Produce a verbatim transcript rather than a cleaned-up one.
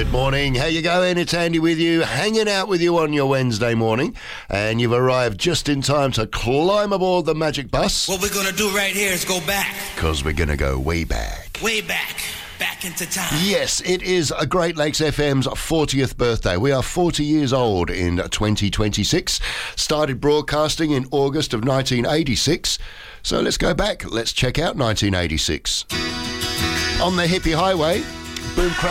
Good morning. How you going? It's Andy with you, hanging out with you on your Wednesday morning, and you've arrived just in time to climb aboard the Magic Bus. What we're going to do right here is go back. Because we're going to go way back. Way back. Back into time. Yes, it is a Great Lakes F M's fortieth birthday. We are forty years old in twenty twenty-six. Started broadcasting in August of nineteen eighty-six. So let's go back. Let's check out nineteen eighty-six. On the hippie highway, Boom Crack